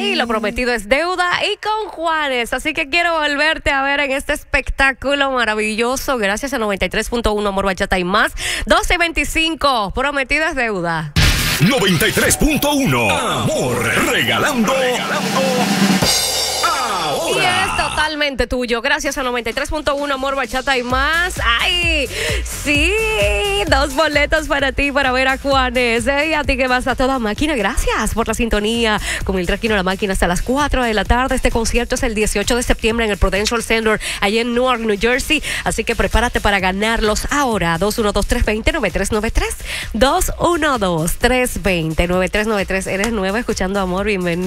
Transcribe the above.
Ay, lo prometido es deuda y con Juanes. Así que quiero volverte a ver en este espectáculo maravilloso. Gracias a 93.1 Amor, Bachata y más. 12:25. Prometido es deuda. 93.1 Amor, regalando. Y es totalmente tuyo. Gracias a 93.1 Amor, Bachata y más. ¡Ay! Sí, 2 boletos para ti para ver a Juanes. Y a ti que vas a toda máquina. Gracias por la sintonía. Con el Traquino La Máquina hasta las 4 de la tarde. Este concierto es el 18 de septiembre en el Prudential Center, allí en Newark, New Jersey. Así que prepárate para ganarlos ahora. 212-320-9393. 212-320-9393. Eres nueva escuchando Amor. Bienvenido.